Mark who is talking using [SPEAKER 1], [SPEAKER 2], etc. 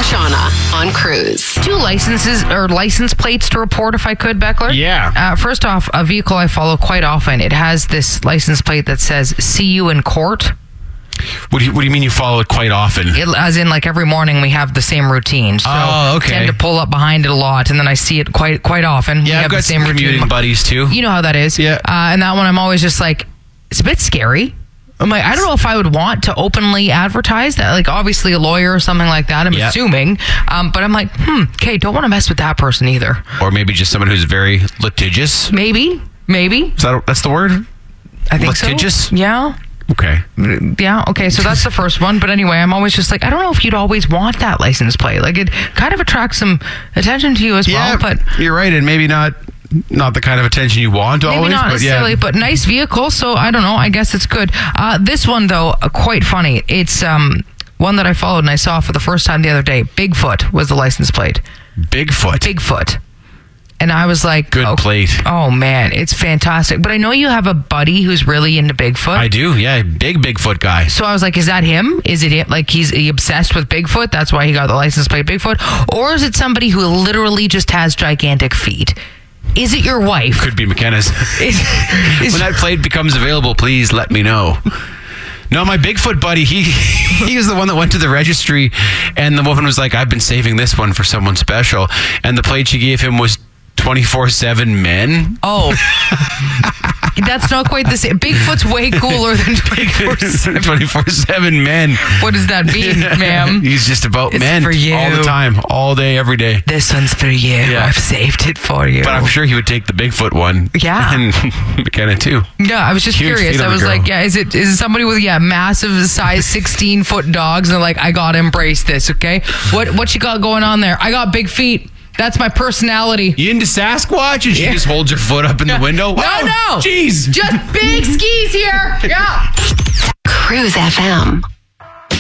[SPEAKER 1] Shauna on Cruise.
[SPEAKER 2] 2 license plates to report if I could, Beckler.
[SPEAKER 3] Yeah.
[SPEAKER 2] First off, a vehicle I follow quite often, it has this license plate that says, "See you in court."
[SPEAKER 3] What do you mean you follow it quite often?
[SPEAKER 2] As in, like, every morning we have the same routine. So
[SPEAKER 3] okay.
[SPEAKER 2] I tend to pull up behind it a lot, and then I see it quite often.
[SPEAKER 3] Yeah, I've got some commuting buddies too.
[SPEAKER 2] You know how that is.
[SPEAKER 3] Yeah.
[SPEAKER 2] And that one I'm always just like, it's a bit scary. I'm like, I don't know if I would want to openly advertise that. Like, obviously a lawyer or something like that, I'm assuming. But I'm like, okay, don't want to mess with that person either.
[SPEAKER 3] Or maybe just someone who's very litigious.
[SPEAKER 2] Maybe.
[SPEAKER 3] That's the word?
[SPEAKER 2] I think so.
[SPEAKER 3] Litigious?
[SPEAKER 2] Yeah.
[SPEAKER 3] Okay.
[SPEAKER 2] Yeah, okay, so that's the first one. But anyway, I'm always just like, I don't know if you'd always want that license plate. Like, it kind of attracts some attention to you as well. But
[SPEAKER 3] you're right, and maybe not the kind of attention you want always.
[SPEAKER 2] Maybe not necessarily, but nice vehicle, so I don't know. I guess it's good. This one, though, quite funny. It's one that I followed and I saw for the first time the other day. Bigfoot was the license plate. Bigfoot. And I was like,
[SPEAKER 3] good plate.
[SPEAKER 2] Oh, man, it's fantastic. But I know you have a buddy who's really into Bigfoot.
[SPEAKER 3] I do, yeah. Big Bigfoot guy.
[SPEAKER 2] So I was like, is that him? Is it him? Like, he's obsessed with Bigfoot? That's why he got the license plate Bigfoot? Or is it somebody who literally just has gigantic feet? Is it your wife?
[SPEAKER 3] Could be McKenna's. When that plate becomes available, please let me know. No, my Bigfoot buddy, he was the one that went to the registry, and the woman was like, I've been saving this one for someone special. And the plate she gave him was 24/7 men.
[SPEAKER 2] Oh, that's not quite the same. Bigfoot's way cooler than 24/7.
[SPEAKER 3] 24/7 men.
[SPEAKER 2] What does that mean, ma'am?
[SPEAKER 3] He's just about
[SPEAKER 2] It's
[SPEAKER 3] men
[SPEAKER 2] for you.
[SPEAKER 3] all the time, all day, every day.
[SPEAKER 2] This one's for you.
[SPEAKER 3] Yeah.
[SPEAKER 2] I've saved it for you.
[SPEAKER 3] But I'm sure he would take the Bigfoot one.
[SPEAKER 2] Yeah.
[SPEAKER 3] And McKenna too.
[SPEAKER 2] Yeah, I was just
[SPEAKER 3] Huge
[SPEAKER 2] curious.
[SPEAKER 3] feet on
[SPEAKER 2] I
[SPEAKER 3] the
[SPEAKER 2] was
[SPEAKER 3] girl.
[SPEAKER 2] like, is it somebody with massive size 16-foot dogs? And they're like, I gotta embrace this. Okay, what you got going on there? I got big feet. That's my personality.
[SPEAKER 3] You into Sasquatch? And she just holds her foot up in the window. Wow,
[SPEAKER 2] No.
[SPEAKER 3] jeez.
[SPEAKER 2] Just big skis here. Yeah.
[SPEAKER 1] Cruise FM.